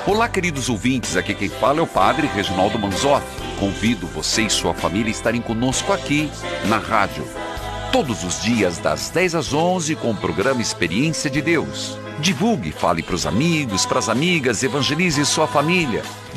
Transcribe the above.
Olá, queridos ouvintes, aqui quem fala é o Padre Reginaldo Manzotti. Convido você e sua família a estarem conosco aqui na rádio, todos os dias das 10 às 11 com o programa Experiência de Deus. Divulgue, fale para os amigos, para as amigas, evangelize sua família.